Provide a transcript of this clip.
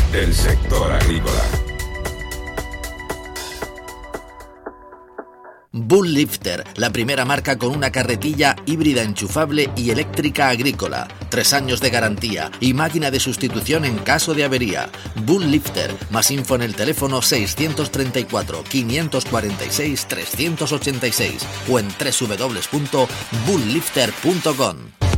el sector agrícola. Bull Lifter, la primera marca con una carretilla híbrida enchufable y eléctrica agrícola, 3 años de garantía y máquina de sustitución en caso de avería. Bull Lifter, más info en el teléfono 634 546 386 o en www.bulllifter.com.